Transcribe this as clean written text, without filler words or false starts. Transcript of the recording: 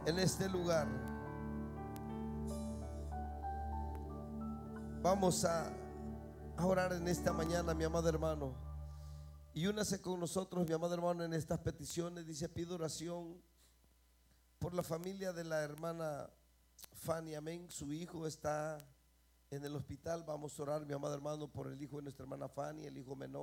en este lugar. Vamos a orar en esta mañana, mi amado hermano, y únase con nosotros, mi amado hermano, en estas peticiones. Dice: pido oración por la familia de la hermana Fanny, amén. Su hijo está en el hospital. Vamos a orar, mi amado hermano, por el hijo de nuestra hermana Fanny, el hijo menor.